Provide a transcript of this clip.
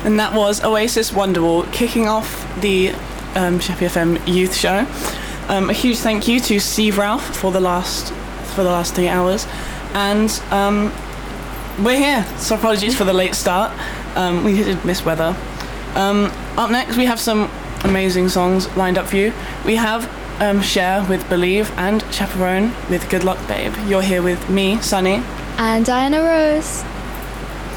And that was Oasis Wonderwall kicking off the Sheppey FM Youth Show. A huge thank you to Steve Ralph for the last 3 hours, and we're here. So apologies for the late start. We did miss weather. Up next, we have some amazing songs lined up for you. We have Cher with Believe and Chaperone with Good Luck Babe. You're here with me, Sunny, and Diana Rose.